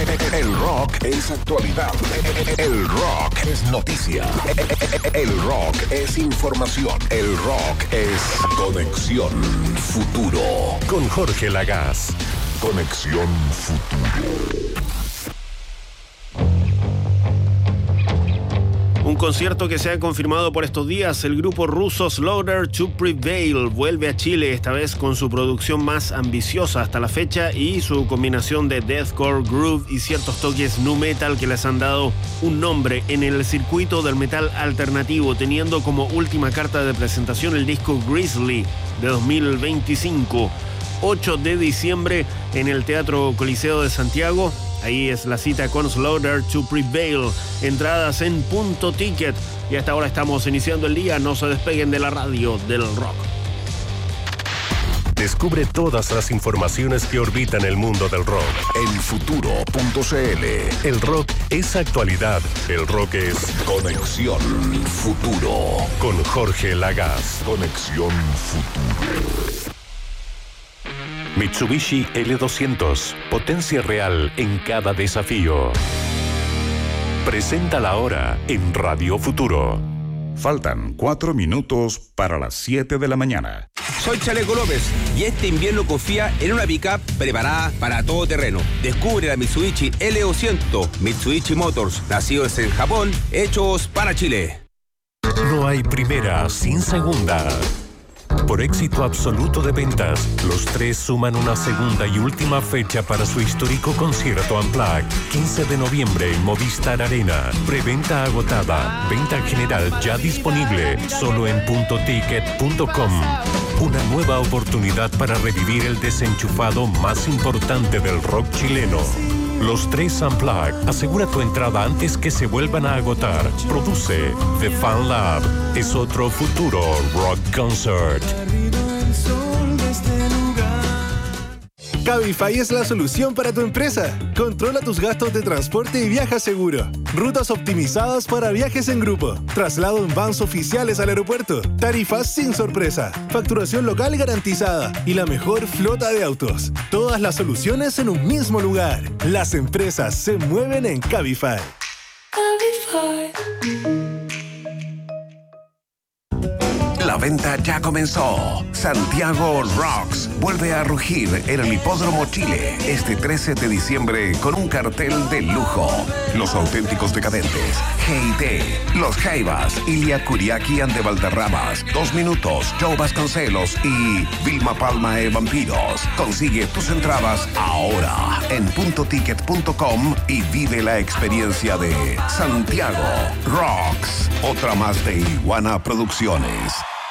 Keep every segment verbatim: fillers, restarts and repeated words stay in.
El rock es actualidad. El rock es noticia. El rock es información. El rock es Conexión Futuro. Con Jorge Lagaz. Conexión Futuro. Un concierto que se ha confirmado por estos días. El grupo ruso Slaughter to Prevail vuelve a Chile, esta vez con su producción más ambiciosa hasta la fecha y su combinación de deathcore, groove y ciertos toques nu metal que les han dado un nombre en el circuito del metal alternativo, teniendo como última carta de presentación el disco Grizzly de dos mil veinticinco. ocho de diciembre en el Teatro Coliseo de Santiago. Ahí es la cita con Slaughter to Prevail. Entradas en Punto Ticket. Y hasta ahora estamos iniciando el día. No se despeguen de la radio del rock. Descubre todas las informaciones que orbitan el mundo del rock en futuro punto c l. El rock es actualidad. El rock es Conexión Futuro. Con Jorge Lagaz. Conexión Futuro. Mitsubishi L doscientos. Potencia real en cada desafío. Presenta la hora en Radio Futuro. Faltan cuatro minutos para las siete de la mañana. Soy Chaleco López y este invierno confía en una pick-up preparada para todo terreno. Descubre la Mitsubishi L doscientos. Mitsubishi Motors, nacidos en Japón, hechos para Chile. No hay primera sin segunda. Por éxito absoluto de ventas, los tres suman una segunda y última fecha para su histórico concierto Unplugged. quince de noviembre en Movistar Arena. Preventa agotada. Venta general ya disponible. Solo en punto ticket punto com. Una nueva oportunidad para revivir el desenchufado más importante del rock chileno. Los tres Unplugged. Asegura tu entrada antes que se vuelvan a agotar. Produce The Fan Lab. Es otro futuro rock concert. Cabify es la solución para tu empresa. Controla tus gastos de transporte y viaja seguro. Rutas optimizadas para viajes en grupo. Traslado en vans oficiales al aeropuerto. Tarifas sin sorpresa. Facturación local garantizada. Y la mejor flota de autos. Todas las soluciones en un mismo lugar. Las empresas se mueven en Cabify. Cabify. La venta ya comenzó. Santiago Rocks vuelve a rugir en el Hipódromo Chile este trece de diciembre con un cartel de lujo. Los auténticos decadentes, G I T, Los Jaivas, Ilia Kuriaki and de Valderramas, Dos Minutos, Joe Vasconcelos y Vilma Palma e Vampiros. Consigue tus entradas ahora en punto ticket punto com y vive la experiencia de Santiago Rocks. Otra más de Iguana Producciones.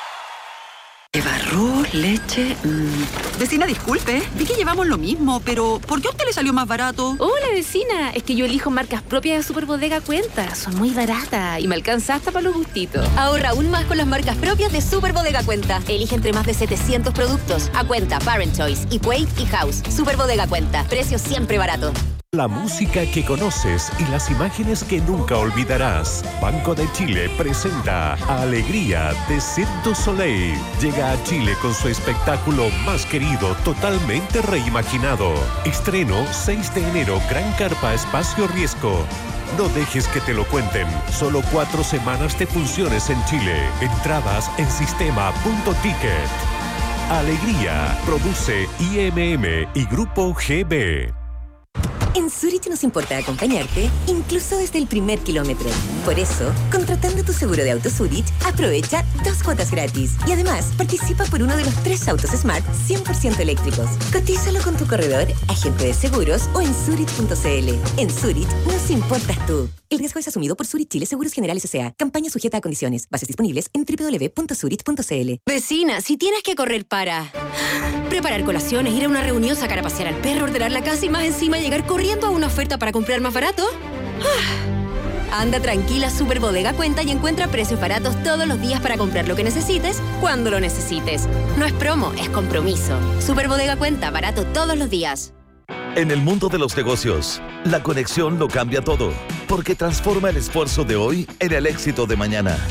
Barro, leche... Mmm. Vecina, disculpe, vi que llevamos lo mismo, pero ¿por qué a usted le salió más barato? Hola, vecina, es que yo elijo marcas propias de Superbodega Cuenta. Son muy baratas y me alcanza hasta para los gustitos. Ahorra aún más con las marcas propias de Superbodega Cuenta. Elige entre más de setecientos productos. A Cuenta, Parent Choice, Equate y House. Superbodega Cuenta. Precios siempre baratos. La música que conoces y las imágenes que nunca olvidarás. Banco de Chile presenta Alegría de Cirque du Soleil. Llega a Chile con su espectáculo más querido, totalmente reimaginado. Estreno seis de enero, Gran Carpa Espacio Riesgo. No dejes que te lo cuenten. Solo cuatro semanas de funciones en Chile. Entradas en sistema punto ticket. Alegría. Produce I M M y Grupo G B. En Zurich nos importa acompañarte, incluso desde el primer kilómetro. Por eso, contratando tu seguro de auto Zurich, aprovecha dos cuotas gratis. Y además, participa por uno de los tres autos Smart cien por ciento eléctricos. Cotízalo con tu corredor, agente de seguros o en zurich punto c l. En Zurich nos importas tú. El riesgo es asumido por Zurich Chile Seguros Generales S A. Campaña sujeta a condiciones. Bases disponibles en doble u doble u doble u punto zurich punto c l. Vecina, si tienes que correr para... preparar colaciones, ir a una reunión, sacar a pasear al perro, ordenar la casa y más encima llegar corriendo a una oferta para comprar más barato. Anda tranquila, Superbodega Cuenta y encuentra precios baratos todos los días para comprar lo que necesites, cuando lo necesites. No es promo, es compromiso. Superbodega Cuenta, barato todos los días. En el mundo de los negocios, la conexión lo cambia todo, porque transforma el esfuerzo de hoy en el éxito de mañana.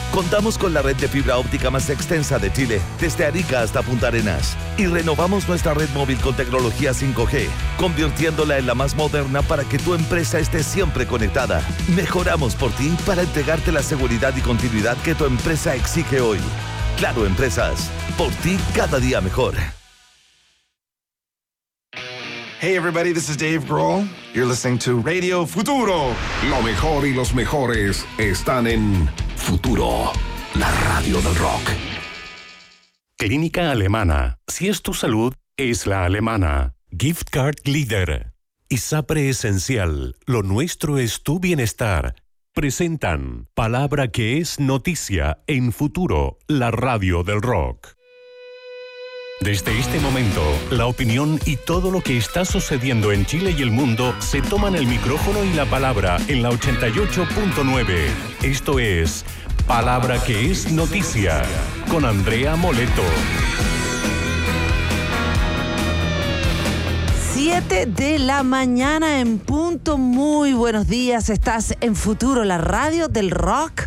Contamos con la red de fibra óptica más extensa de Chile, desde Arica hasta Punta Arenas. Y renovamos nuestra red móvil con tecnología cinco G, convirtiéndola en la más moderna para que tu empresa esté siempre conectada. Mejoramos por ti para entregarte la seguridad y continuidad que tu empresa exige hoy. Claro Empresas, por ti cada día mejor. Hey everybody, this is Dave Grohl. You're listening to Radio Futuro. Lo mejor y los mejores están en Futuro, la radio del rock. Clínica Alemana. Si es tu salud, es la alemana. Gift Card Leader. ISAPRE Esencial. Lo nuestro es tu bienestar. Presentan Palabra que es noticia en Futuro, la radio del rock. Desde este momento, la opinión y todo lo que está sucediendo en Chile y el mundo se toman el micrófono y la palabra en la ochenta y ocho punto nueve. Esto es Palabra que es noticia con Andrea Moleto. siete de la mañana en punto. Muy buenos días. Estás en Futuro, la radio del rock.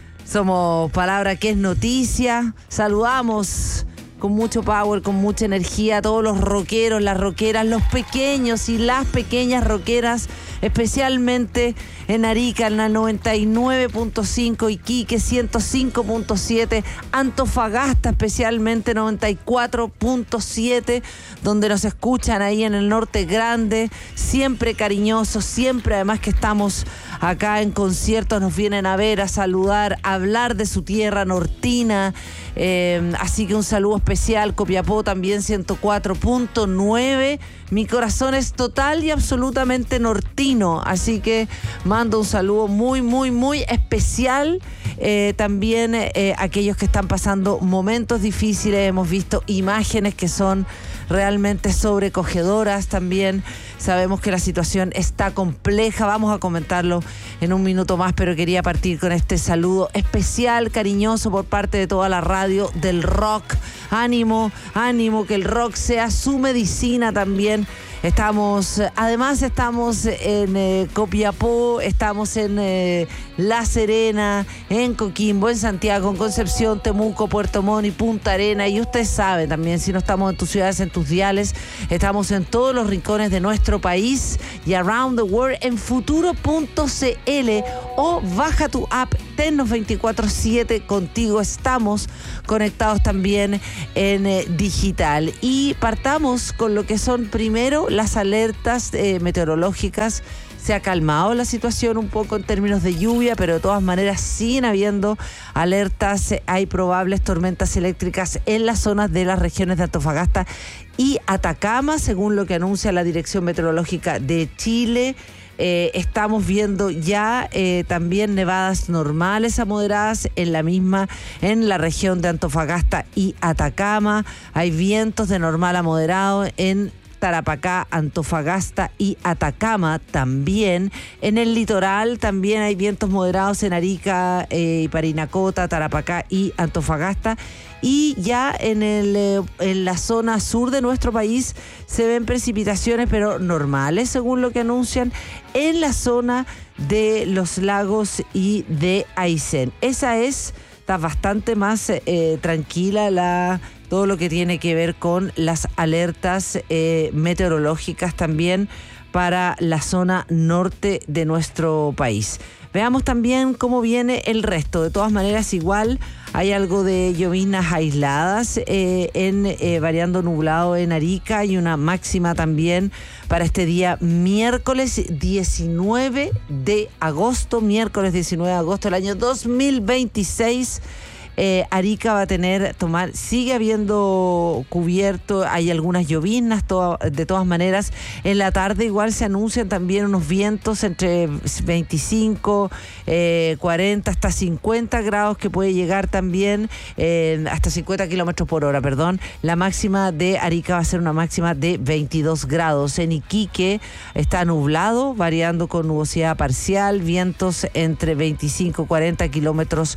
Somos Palabra que es noticia. Saludamos con mucho power, con mucha energía a todos los rockeros, las rockeras, los pequeños y las pequeñas rockeras, especialmente en Arica, en la noventa y nueve punto cinco, Iquique ciento cinco punto siete, Antofagasta especialmente noventa y cuatro punto siete, donde nos escuchan ahí en el norte grande, siempre cariñosos, siempre además que estamos acá en conciertos, nos vienen a ver, a saludar, a hablar de su tierra nortina, eh, así que un saludo especial. Copiapó también ciento cuatro punto nueve. Mi corazón es total y absolutamente nortino, así que mando un saludo muy, muy, muy especial. Eh, también eh, aquellos que están pasando momentos difíciles, hemos visto imágenes que son realmente sobrecogedoras también. Sabemos que la situación está compleja, vamos a comentarlo en un minuto más, pero quería partir con este saludo especial, cariñoso por parte de toda la radio del rock. Ánimo, ánimo, que el rock sea su medicina también. Estamos, además estamos en eh, Copiapó, estamos en eh, La Serena, en Coquimbo, en Santiago, en Concepción, Temuco, Puerto Montt y Punta Arenas. Y usted sabe también, si no estamos en tus ciudades, en tus diales, estamos en todos los rincones de nuestro país y around the world en futuro punto c l o baja tu app Tennos veinticuatro siete. Contigo estamos conectados también en eh, digital. Y partamos con lo que son primero las alertas eh, meteorológicas. Se ha calmado la situación un poco en términos de lluvia, pero de todas maneras siguen habiendo alertas. Hay probables tormentas eléctricas en las zonas de las regiones de Antofagasta y Atacama, según lo que anuncia la Dirección Meteorológica de Chile. Eh, estamos viendo ya eh, también nevadas normales a moderadas en la misma, en la región de Antofagasta y Atacama. Hay vientos de normal a moderado en Tarapacá, Antofagasta y Atacama también. En el litoral también hay vientos moderados en Arica, eh, Parinacota, Tarapacá y Antofagasta. Y ya en, el, eh, en la zona sur de nuestro país se ven precipitaciones, pero normales, según lo que anuncian, en la zona de los lagos y de Aysén. Esa es, está bastante más eh, tranquila la... todo lo que tiene que ver con las alertas eh, meteorológicas también para la zona norte de nuestro país. Veamos también cómo viene el resto. De todas maneras, igual hay algo de lloviznas aisladas eh, en eh, variando nublado en Arica y una máxima también para este día miércoles diecinueve de agosto, miércoles diecinueve de agosto del año dos mil veintiséis. Eh, Arica va a tener, tomar, sigue habiendo cubierto, hay algunas lloviznas, to, de todas maneras, en la tarde igual se anuncian también unos vientos entre veinticinco, eh, cuarenta hasta cincuenta grados que puede llegar también, eh, hasta cincuenta kilómetros por hora, perdón. La máxima de Arica va a ser una máxima de veintidós grados. En Iquique está nublado, variando con nubosidad parcial, vientos entre veinticinco y cuarenta kilómetros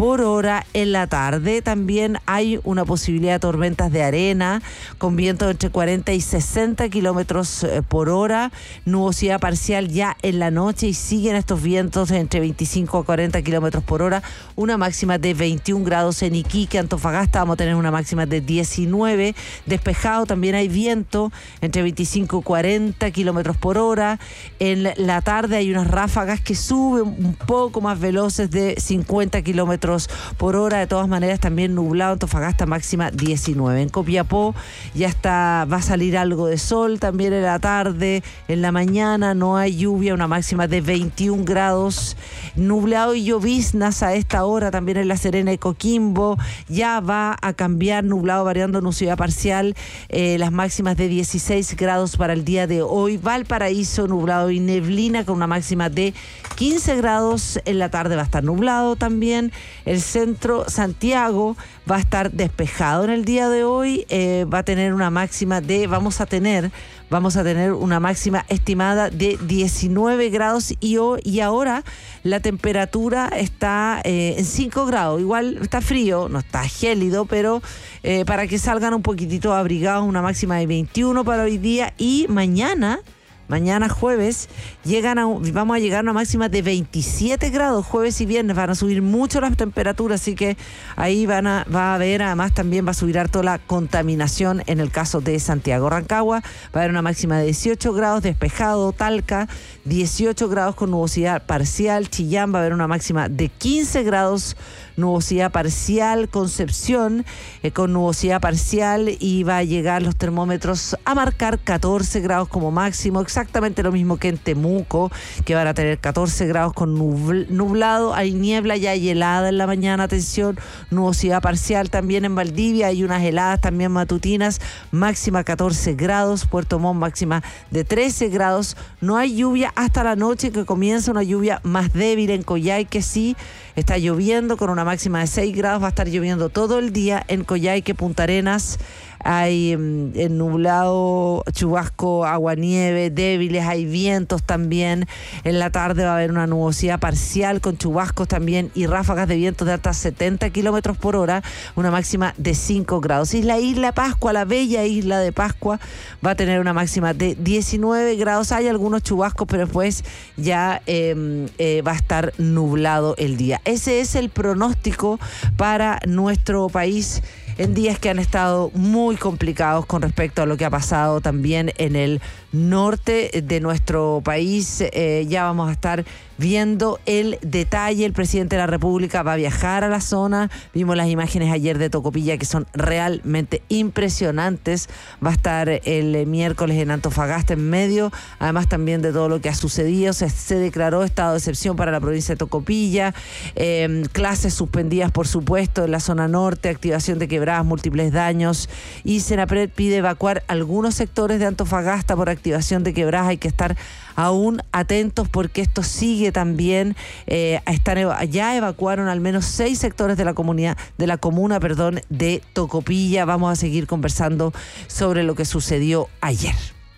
por hora en la tarde. También hay una posibilidad de tormentas de arena con vientos entre cuarenta y sesenta kilómetros por hora, nubosidad parcial ya en la noche y siguen estos vientos entre veinticinco a cuarenta kilómetros por hora, una máxima de veintiún grados en Iquique, Antofagasta vamos a tener una máxima de diecinueve, despejado, también hay viento entre veinticinco y cuarenta kilómetros por hora. En la tarde hay unas ráfagas que suben un poco más veloces de cincuenta kilómetros por hora. De todas maneras, también nublado, Antofagasta máxima diecinueve. En Copiapó ya está, va a salir algo de sol también en la tarde. En la mañana no hay lluvia, una máxima de veintiún grados. Nublado y lloviznas a esta hora también en La Serena y Coquimbo. Ya va a cambiar, nublado variando nubosidad parcial, eh, las máximas de dieciséis grados para el día de hoy. Valparaíso, nublado y neblina con una máxima de quince grados. En la tarde va a estar nublado también. El centro, Santiago, va a estar despejado en el día de hoy. Eh, va a tener una máxima de, vamos a tener, vamos a tener una máxima estimada de diecinueve grados y, y ahora la temperatura está eh, en cinco grados. Igual está frío, no está gélido, pero eh, para que salgan un poquitito abrigados, una máxima de veintiuno para hoy día y mañana. Mañana jueves llegan a, vamos a llegar a una máxima de veintisiete grados. Jueves y viernes van a subir mucho las temperaturas, así que ahí van a, va a haber, además también va a subir harto la contaminación en el caso de Santiago. Rancagua va a haber una máxima de dieciocho grados, despejado. Talca, dieciocho grados con nubosidad parcial. Chillán va a haber una máxima de quince grados, nubosidad parcial. Concepción eh, con nubosidad parcial y va a llegar los termómetros a marcar catorce grados como máximo. Exactamente lo mismo que en Temuco, que van a tener catorce grados con nublado. Hay niebla ya helada en la mañana, atención, nubosidad parcial. También en Valdivia hay unas heladas también matutinas, máxima catorce grados. Puerto Montt máxima de trece grados. No hay lluvia hasta la noche, que comienza una lluvia más débil en Coyhaique, sí, está lloviendo con una máxima de seis grados. Va a estar lloviendo todo el día en Coyhaique, Punta Arenas. Hay eh, nublado, chubasco, aguanieve, débiles, hay vientos también. En la tarde va a haber una nubosidad parcial con chubascos también y ráfagas de vientos de hasta setenta kilómetros por hora, una máxima de cinco grados. Y la isla Pascua, la bella isla de Pascua, va a tener una máxima de diecinueve grados. Hay algunos chubascos, pero después ya eh, eh, va a estar nublado el día. Ese es el pronóstico para nuestro país en días que han estado muy complicados con respecto a lo que ha pasado también en el norte de nuestro país. Eh, ya vamos a estar viendo el detalle. El presidente de la República va a viajar a la zona. Vimos las imágenes ayer de Tocopilla que son realmente impresionantes. Va a estar el miércoles en Antofagasta en medio, además también de todo lo que ha sucedido. Se, se declaró estado de excepción para la provincia de Tocopilla. Eh, clases suspendidas, por supuesto, en la zona norte, activación de quebradas, múltiples daños. Y Senapred pide evacuar algunos sectores de Antofagasta por activación de quebradas. Hay que estar aún atentos porque esto sigue también. Eh, están, ya evacuaron al menos seis sectores de la comunidad, de la comuna, perdón, de Tocopilla. Vamos a seguir conversando sobre lo que sucedió ayer.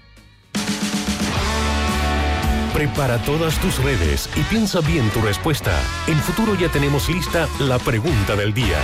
Prepara todas tus redes y piensa bien tu respuesta. En Futuro ya tenemos lista la pregunta del día.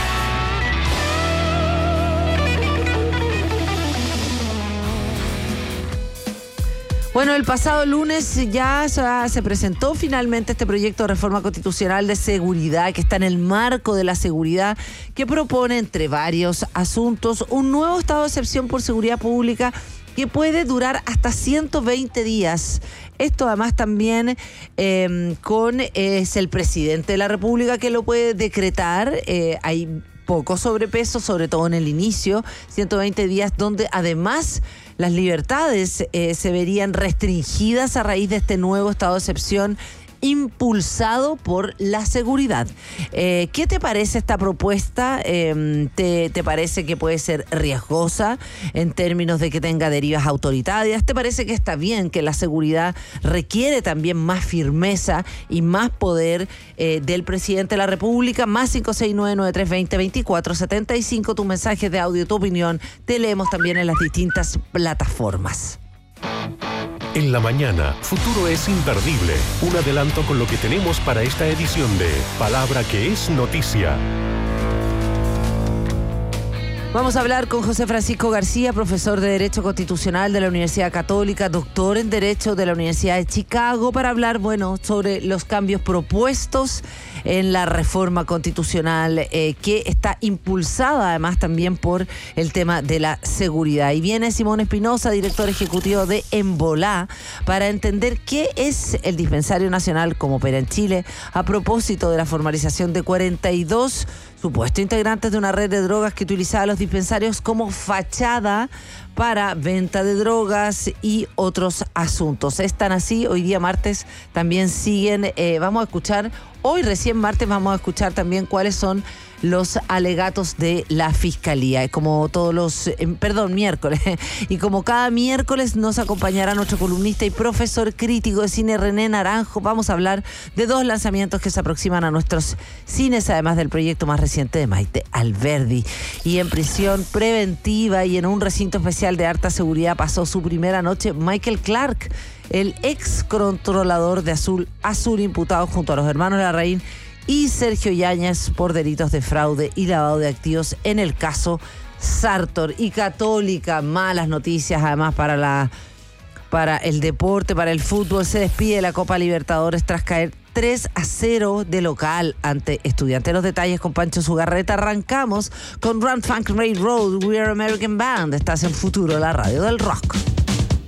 Bueno, el pasado lunes ya se presentó finalmente este proyecto de reforma constitucional de seguridad que está en el marco de la seguridad, que propone, entre varios asuntos, un nuevo estado de excepción por seguridad pública que puede durar hasta ciento veinte días. Esto además también eh, con eh, es el presidente de la República que lo puede decretar. Eh, hay poco sobrepeso, sobre todo en el inicio, ciento veinte días, donde además las libertades eh, se verían restringidas a raíz de este nuevo estado de excepción impulsado por la seguridad. Eh, ¿Qué te parece esta propuesta? Eh, ¿te, ¿Te parece que puede ser riesgosa en términos de que tenga derivas autoritarias? ¿Te parece que está bien que la seguridad requiere también más firmeza y más poder eh, del presidente de la República? Más cinco seis nueve nueve tres dos cero dos cuatro siete cinco, tus mensajes de audio, tu opinión, te leemos también en las distintas plataformas. En la mañana, Futuro es imperdible. Un adelanto con lo que tenemos para esta edición de Palabra que es Noticia. Vamos a hablar con José Francisco García, profesor de Derecho Constitucional de la Universidad Católica, doctor en Derecho de la Universidad de Chicago, para hablar, bueno, sobre los cambios propuestos en la reforma constitucional eh, que está impulsada además también por el tema de la seguridad. Y viene Simón Espinosa, director ejecutivo de Embolá, para entender qué es el Dispensario Nacional, cómo opera en Chile, a propósito de la formalización de cuarenta y dos supuestos integrantes de una red de drogas que utilizaba los dispensarios como fachada para venta de drogas y otros asuntos. Están así, hoy día martes también siguen, eh, vamos a escuchar, hoy recién martes vamos a escuchar también cuáles son los alegatos de la Fiscalía. Como todos los, eh, perdón, miércoles. Y como cada miércoles nos acompañará nuestro columnista y profesor crítico de cine René Naranjo. Vamos a hablar de dos lanzamientos que se aproximan a nuestros cines, además del proyecto más reciente de Maite Alberdi. Y en prisión preventiva y en un recinto especial de alta seguridad pasó su primera noche Michael Clark, el ex controlador de Azul, Azul imputado junto a los hermanos Larraín y Sergio Yáñez por delitos de fraude y lavado de activos en el caso Sartor. Y Católica, malas noticias además para la para el deporte, para el fútbol. Se despide la Copa Libertadores tras caer tres a cero de local ante Estudiantes. Los detalles con Pancho Zugarreta. Arrancamos con Run Funk Railroad, We Are American Band. Estás en Futuro, la radio del rock.